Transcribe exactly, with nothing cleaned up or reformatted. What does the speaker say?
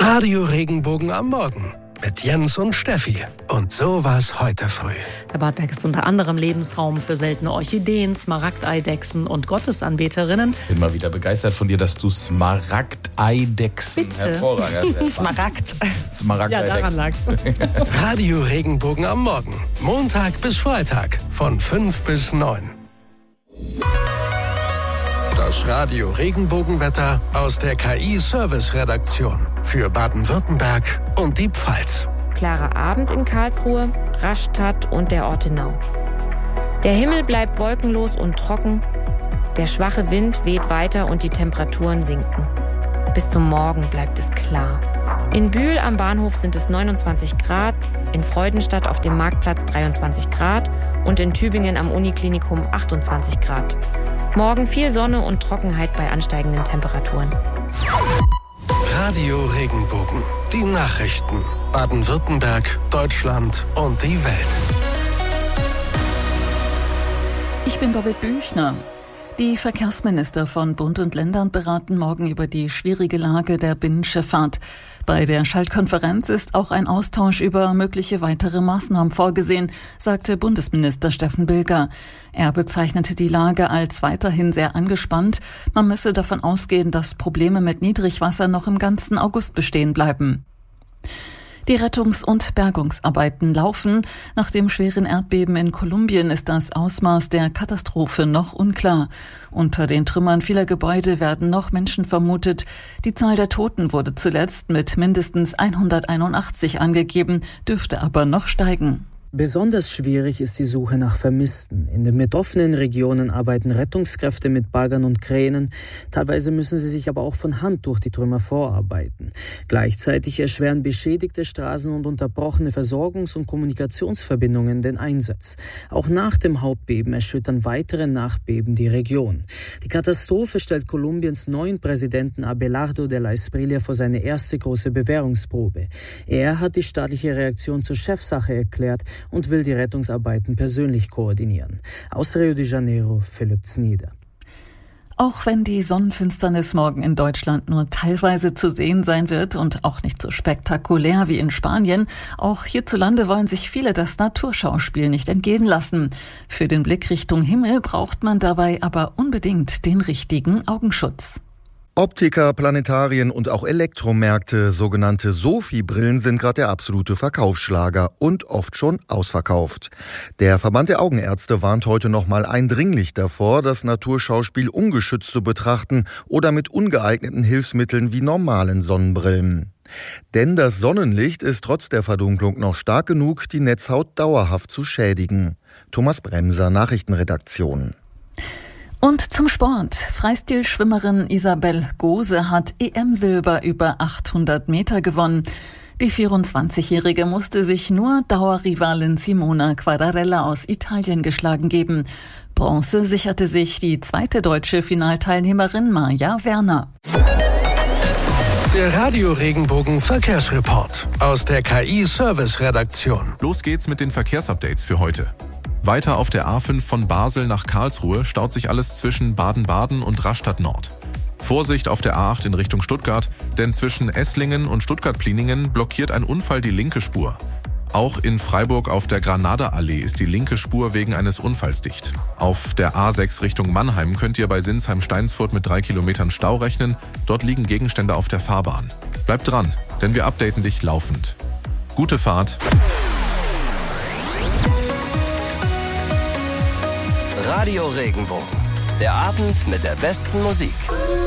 Radio Regenbogen am Morgen mit Jens und Steffi. Und so war's heute früh. Der Badberg ist unter anderem Lebensraum für seltene Orchideen, Smaragdeidechsen und Gottesanbeterinnen. Bin mal wieder begeistert von dir, dass du Smaragdeidechsen Bitte. hervorragend. Smaragd. Smaragdeidechsen. Ja, daran lag's. Radio Regenbogen am Morgen. Montag bis Freitag von fünf bis neun. Das Radio Regenbogenwetter aus der K I-Service-Redaktion für Baden-Württemberg und die Pfalz. Klarer Abend in Karlsruhe, Rastatt und der Ortenau. Der Himmel bleibt wolkenlos und trocken. Der schwache Wind weht weiter und die Temperaturen sinken. Bis zum Morgen bleibt es klar. In Bühl am Bahnhof sind es neunundzwanzig Grad, in Freudenstadt auf dem Marktplatz dreiundzwanzig Grad und in Tübingen am Uniklinikum achtundzwanzig Grad. Morgen viel Sonne und Trockenheit bei ansteigenden Temperaturen. Radio Regenbogen. Die Nachrichten. Baden-Württemberg, Deutschland und die Welt. Ich bin Babette Büchner. Die Verkehrsminister von Bund und Ländern beraten morgen über die schwierige Lage der Binnenschifffahrt. Bei der Schaltkonferenz ist auch ein Austausch über mögliche weitere Maßnahmen vorgesehen, sagte Bundesminister Steffen Bilger. Er bezeichnete die Lage als weiterhin sehr angespannt. Man müsse davon ausgehen, dass Probleme mit Niedrigwasser noch im ganzen August bestehen bleiben. Die Rettungs- und Bergungsarbeiten laufen. Nach dem schweren Erdbeben in Kolumbien ist das Ausmaß der Katastrophe noch unklar. Unter den Trümmern vieler Gebäude werden noch Menschen vermutet. Die Zahl der Toten wurde zuletzt mit mindestens hunderteinundachtzig angegeben, dürfte aber noch steigen. Besonders schwierig ist die Suche nach Vermissten. In den betroffenen Regionen arbeiten Rettungskräfte mit Baggern und Kränen. Teilweise müssen sie sich aber auch von Hand durch die Trümmer vorarbeiten. Gleichzeitig erschweren beschädigte Straßen und unterbrochene Versorgungs- und Kommunikationsverbindungen den Einsatz. Auch nach dem Hauptbeben erschüttern weitere Nachbeben die Region. Die Katastrophe stellt Kolumbiens neuen Präsidenten Abelardo de la Espriella vor seine erste große Bewährungsprobe. Er hat die staatliche Reaktion zur Chefsache erklärt und will die Rettungsarbeiten persönlich koordinieren. Aus Rio de Janeiro, Philipp Znieder. Auch wenn die Sonnenfinsternis morgen in Deutschland nur teilweise zu sehen sein wird und auch nicht so spektakulär wie in Spanien, auch hierzulande wollen sich viele das Naturschauspiel nicht entgehen lassen. Für den Blick Richtung Himmel braucht man dabei aber unbedingt den richtigen Augenschutz. Optiker, Planetarien und auch Elektromärkte, sogenannte Sophie-Brillen, sind gerade der absolute Verkaufsschlager und oft schon ausverkauft. Der Verband der Augenärzte warnt heute nochmal eindringlich davor, das Naturschauspiel ungeschützt zu betrachten oder mit ungeeigneten Hilfsmitteln wie normalen Sonnenbrillen. Denn das Sonnenlicht ist trotz der Verdunklung noch stark genug, die Netzhaut dauerhaft zu schädigen. Thomas Bremser, Nachrichtenredaktion. Und zum Sport. Freistilschwimmerin Isabel Gose hat E M-Silber über achthundert Meter gewonnen. Die vierundzwanzigjährige musste sich nur Dauerrivalin Simona Quadarella aus Italien geschlagen geben. Bronze sicherte sich die zweite deutsche Finalteilnehmerin Maja Werner. Der Radio Regenbogen Verkehrsreport aus der K I-Service-Redaktion. Los geht's mit den Verkehrsupdates für heute. Weiter auf der A fünf von Basel nach Karlsruhe staut sich alles zwischen Baden-Baden und Rastatt Nord. Vorsicht auf der A acht in Richtung Stuttgart, denn zwischen Esslingen und Stuttgart-Pliningen blockiert ein Unfall die linke Spur. Auch in Freiburg auf der Granada-Allee ist die linke Spur wegen eines Unfalls dicht. Auf der A sechs Richtung Mannheim könnt ihr bei Sinsheim-Steinsfurt mit drei Kilometern Stau rechnen. Dort liegen Gegenstände auf der Fahrbahn. Bleibt dran, denn wir updaten dich laufend. Gute Fahrt. Radio Regenbogen. Der Abend mit der besten Musik.